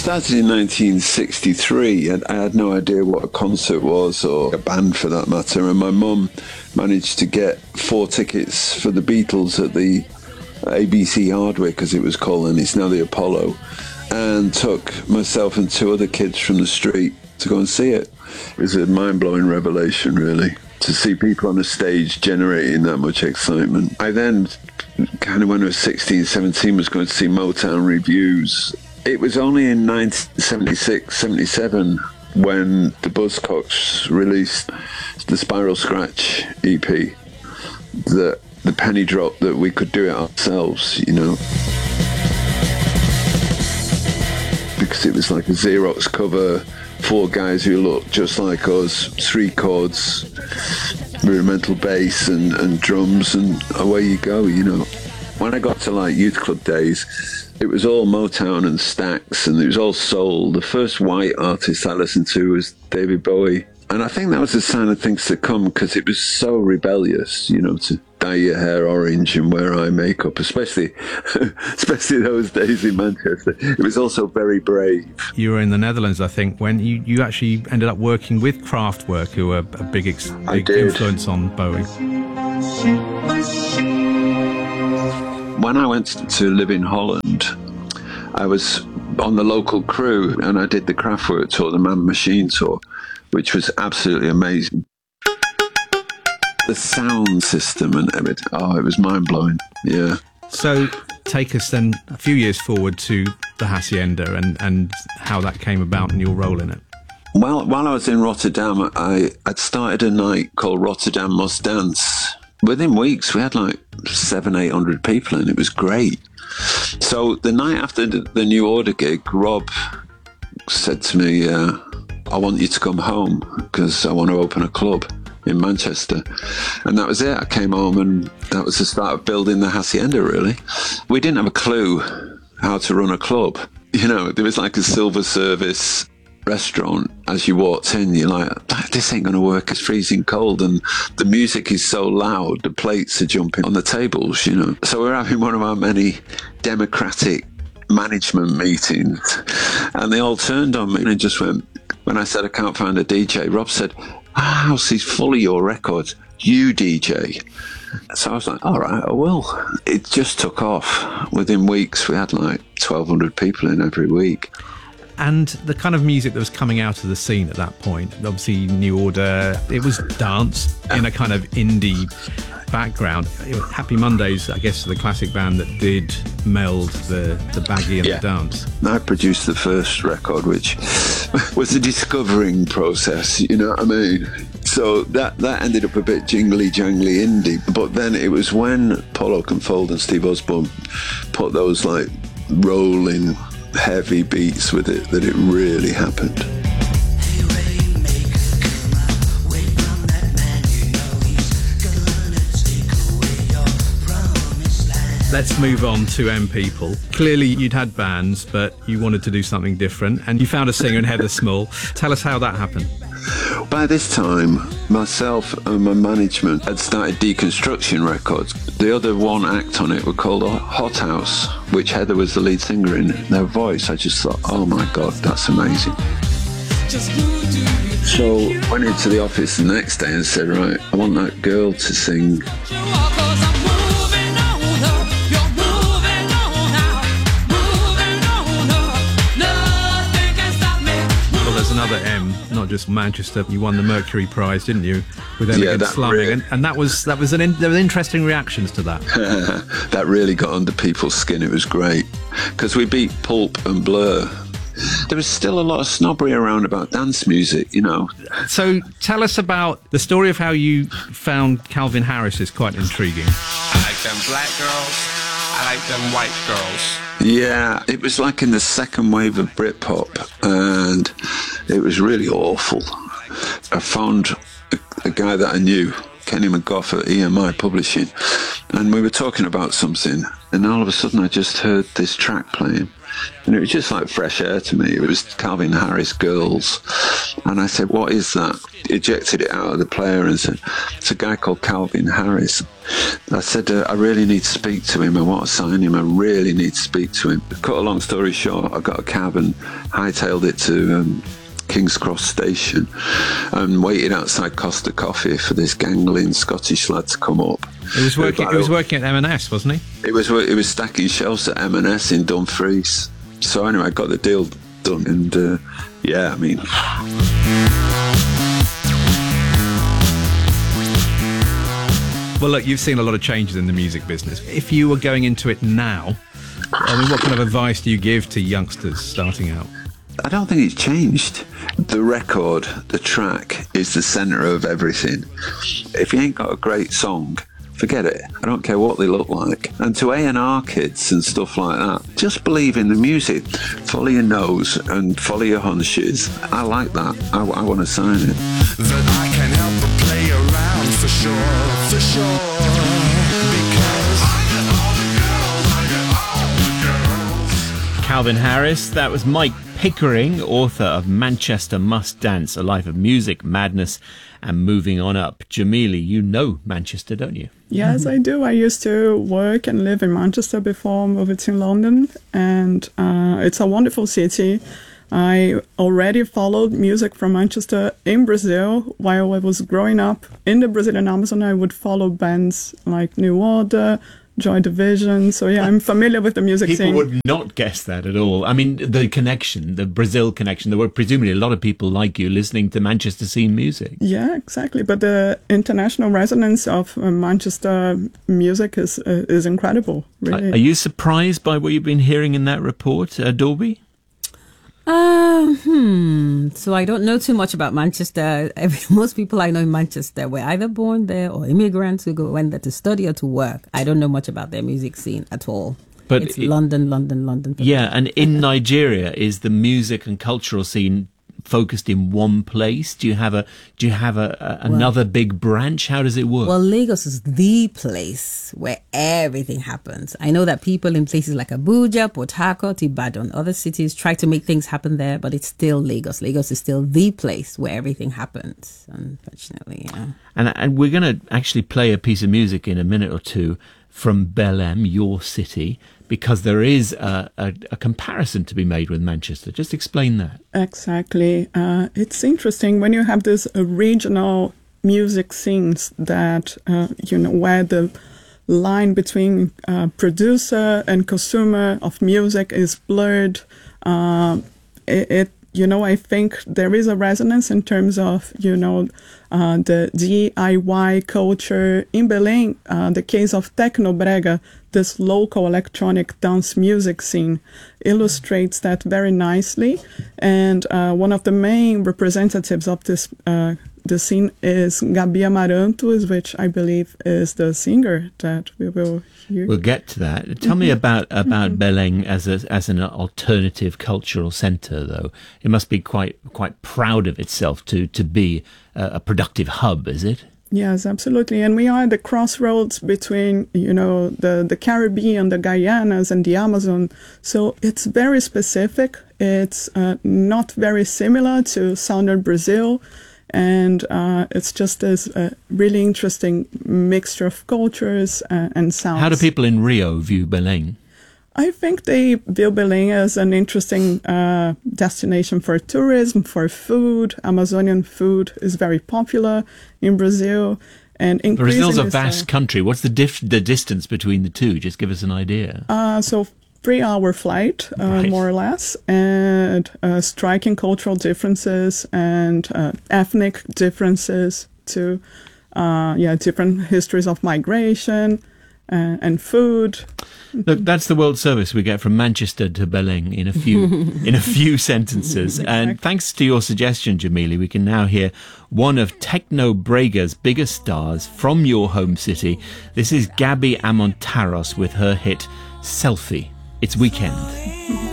started in 1963, and I had no idea what a concert was, or a band for that matter, and my mum managed to get 4 tickets for the Beatles at the ABC Hardwick, as it was called, and it's now the Apollo, and took myself and 2 other kids from the street to go and see it. It was a mind-blowing revelation, really, to see people on a stage generating that much excitement. I then, kind of when I was 16, 17, was going to see Motown Reviews. It was only in 1976, 77 when the Buzzcocks released the Spiral Scratch EP that the penny dropped that we could do it ourselves, you know. Because it was like a Xerox cover, 4 guys who looked just like us, 3 chords, rudimental bass and drums, and away you go, you know. When I got to like youth club days, it was all Motown and Stax, and it was all soul. The first white artist I listened to was David Bowie. And I think that was a sign of things to come, because it was so rebellious, you know, to dye your hair orange and wear eye makeup, especially those days in Manchester. It was also very brave. You were in the Netherlands, I think, when you actually ended up working with Kraftwerk, who were a big influence on Bowie. When I went to live in Holland, I was on the local crew, and I did the Kraftwerk tour, the Man Machine tour, which was absolutely amazing. The sound system and everything, it was mind-blowing, yeah. So take us then a few years forward to the Hacienda and how that came about and your role in it. Well, while I was in Rotterdam, I'd started a night called Rotterdam Must Dance. Within weeks, we had like 700-800 people, and it was great. So the night after the New Order gig, Rob said to me, I want you to come home because I want to open a club in Manchester. And that was it. I came home, and that was the start of building the Hacienda, really. We didn't have a clue how to run a club. You know, there was like a silver service restaurant. As you walked in, you're like, this ain't going to work. It's freezing cold, and the music is so loud, the plates are jumping on the tables, you know. So we're having one of our many democratic management meetings, and they all turned on me and just went, when I said I can't find a DJ, Rob said, our house is full of your records, you DJ. So I was like, all right, I will. It just took off. Within weeks, we had like 1,200 people in every week. And the kind of music that was coming out of the scene at that point, obviously New Order, it was dance in a kind of indie background. Happy Mondays, I guess, the classic band that did meld the baggy and the dance. I produced the first record, which was a discovering process, you know what I mean? So that ended up a bit jingly-jangly indie. But then it was when Paul Oakenfold and Steve Osborne put those like rolling heavy beats with it that it really happened. Let's move on to M People. Clearly you'd had bands, but you wanted to do something different, and you found a singer in Heather Small. Tell us how that happened. By this time, myself and my management had started Deconstruction Records. The other one act on it were called Hot House, which Heather was the lead singer in. Their voice, I just thought, oh my God, that's amazing. So I went into the office the next day and said, right, I want that girl to sing. Another M, not just Manchester. You won the Mercury Prize, didn't you, with Elegant Slumming? Really, and there were interesting reactions to that. That really got under people's skin. It was great because we beat Pulp and Blur. There was still a lot of snobbery around about dance music, you know. So tell us about the story of how you found Calvin Harris is quite intriguing. I like them black girls. I like them white girls. Yeah, it was like in the second wave of Britpop, and it was really awful. I found a guy that I knew, Kenny McGough at EMI Publishing, and we were talking about something, and all of a sudden I just heard this track playing, and it was just like fresh air to me. It was Calvin Harris, Girls, and I said, what is that? ejected it out of the player, and said, it's a guy called Calvin Harris. I said, I really need to speak to him. I want to sign him. I really need to speak to him. Cut a long story short, I got a cab and hightailed it to King's Cross Station and waited outside Costa Coffee for this gangling Scottish lad to come up. He was working at M&S, wasn't he? It was stacking shelves at M&S in Dumfries. So anyway, I got the deal done, and yeah, I mean. Well, look, you've seen a lot of changes in the music business. If you were going into it now, I mean, what kind of advice do you give to youngsters starting out? I don't think it's changed. The record, the track, is the centre of everything. If you ain't got a great song, forget it. I don't care what they look like. And to A&R kids and stuff like that, just believe in the music. Follow your nose and follow your hunches. I like that. I want to sign it. That I can help but play around for sure, because Calvin Harris, that was Mike Pickering, author of Manchester Must Dance, A Life of Music, Madness and Moving On Up. Jamili, you know Manchester, don't you? Yes, I do. I used to work and live in Manchester before moving to London, and it's a wonderful city. I already followed music from Manchester in Brazil. While I was growing up in the Brazilian Amazon, I would follow bands like New Order, Joy Division. So yeah, I'm familiar with the music scene. People would not guess that at all. I mean, the connection, the Brazil connection, there were presumably a lot of people like you listening to Manchester scene music. Yeah, exactly. But the international resonance of Manchester music is incredible, really. Are you surprised by what you've been hearing in that report, Dolby? So I don't know too much about Manchester. Most people I know in Manchester were either born there or immigrants who went there to study or to work. I don't know much about their music scene at all. But it's London. Yeah, and in Nigeria, is the music and cultural scene focused in one place? Do you have another big branch? How does it work? Well, Lagos is the place where everything happens. I know that people in places like Abuja, Port Harcourt, Ibadan, other cities try to make things happen there, but it's still Lagos. Lagos is still the place where everything happens, unfortunately. Yeah. And we're going to actually play a piece of music in a minute or two from Belém, your city, because there is a comparison to be made with Manchester. Just explain that. Exactly. It's interesting when you have this regional music scenes that, where the line between producer and consumer of music is blurred. I think there is a resonance in terms of, the DIY culture in Belém. The case of Tecnobrega, this local electronic dance music scene, illustrates that very nicely. And one of the main representatives of this the scene is Gabi Amarantos, which I believe is the singer that we will hear. We'll get to that. Tell me about Belém as an alternative cultural centre, though. It must be quite proud of itself to be a productive hub, is it? Yes, absolutely. And we are at the crossroads between, the Caribbean, the Guyanas, and the Amazon. So it's very specific. It's not very similar to southern Brazil. And it's just this really interesting mixture of cultures and sounds. How do people in Rio view Belém? I think they view Belém as an interesting destination for tourism, for food. Amazonian food is very popular in Brazil. And Brazil's a vast country. What's the distance between the two? Just give us an idea. So 3-hour flight, right, more or less, and striking cultural differences and ethnic differences too. Different histories of migration and food. Look, that's the World Service we get from Manchester to Belém in a few sentences. And thanks to your suggestion, Jamili, we can now hear one of Tecnobrega's biggest stars from your home city. This is Gabi Amarantos with her hit Selfie. It's Weekend.